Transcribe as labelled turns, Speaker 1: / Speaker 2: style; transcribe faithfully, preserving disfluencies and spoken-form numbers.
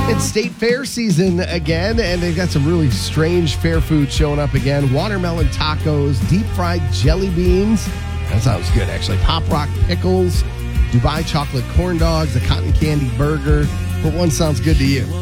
Speaker 1: It's state fair season again, and they've got some really strange fair food showing up again. Watermelon tacos, deep fried jelly beans. That sounds good, actually. Pop rock pickles, Dubai chocolate corn dogs, a cotton candy burger. What one sounds good to you?